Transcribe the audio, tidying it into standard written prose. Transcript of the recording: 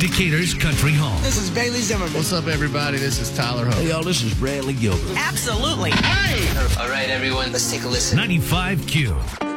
Decatur's Country Home. This is Bailey Zimmerman. What's up, everybody? This is Tyler Hope. Hey, y'all, this is Bradley Gilbert. Absolutely. All right, everyone, let's take a listen. 95Q.